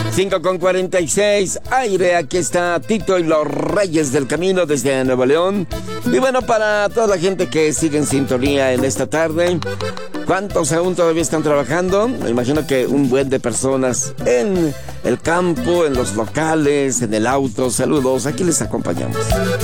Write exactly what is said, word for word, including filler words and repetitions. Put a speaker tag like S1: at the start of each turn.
S1: cinco con cuarenta y seis, aire, aquí está Tito y los Reyes del Camino desde Nuevo León. Y bueno, para toda la gente que sigue en sintonía en esta tarde, ¿cuántos aún todavía están trabajando? Me imagino que un buen de personas en el campo, en los locales, en el auto. Saludos, aquí les acompañamos.